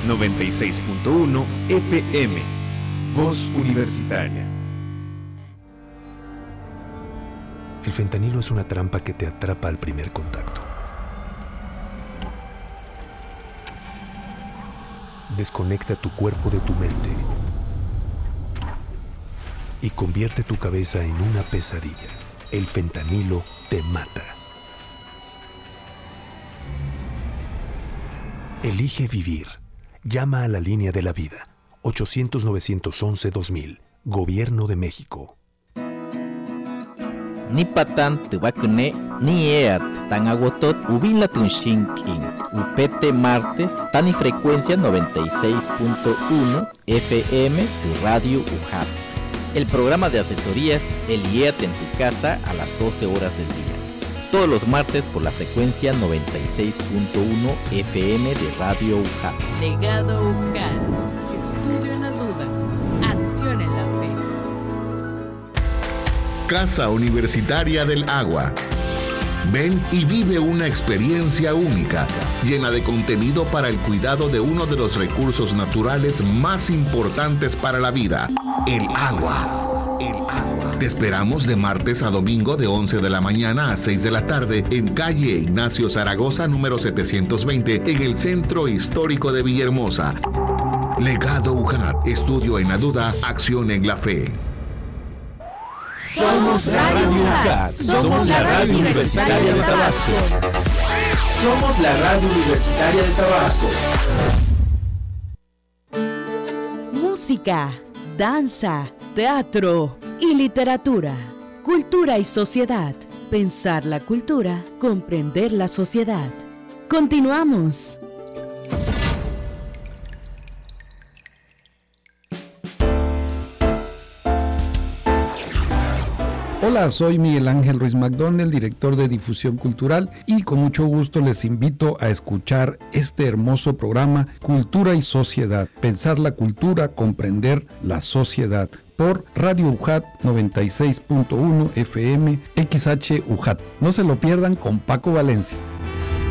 96.1 FM. Voz Universitaria. El fentanilo es una trampa que te atrapa al primer contacto. Desconecta tu cuerpo de tu mente y convierte tu cabeza en una pesadilla. El fentanilo te mata. Elige vivir. Llama a la línea de la vida. 800-911-2000. Gobierno de México. Ni patan tubacune ni eat tan agotot ubila tunshinkin upete martes tan y frecuencia 96.1 FM tu radio UJAT. El programa de asesorías El IEAT en tu casa a las 12 horas del día. Todos los martes por la frecuencia 96.1 FM de radio UJAT. Legado UJAT. Estudio en la duda. Acción en la fe. Casa Universitaria del Agua. Ven y vive una experiencia única, llena de contenido para el cuidado de uno de los recursos naturales más importantes para la vida, el agua. El agua. Te esperamos de martes a domingo de 11 de la mañana a 6 de la tarde en calle Ignacio Zaragoza, número 720, en el Centro Histórico de Villahermosa. Legado UJAT. Estudio en la duda, acción en la fe. Somos la Radio UJAT. Somos la Radio Universitaria de Tabasco. Somos la Radio Universitaria de Tabasco. Música, danza, teatro y literatura. Cultura y sociedad. Pensar la cultura, comprender la sociedad. Continuamos. Hola, soy Miguel Ángel Ruiz McDonnell, director de Difusión Cultural, y con mucho gusto les invito a escuchar este hermoso programa Cultura y Sociedad, pensar la cultura, comprender la sociedad, por Radio UJAT 96.1 FM XH UJAT. No se lo pierdan con Paco Valencia.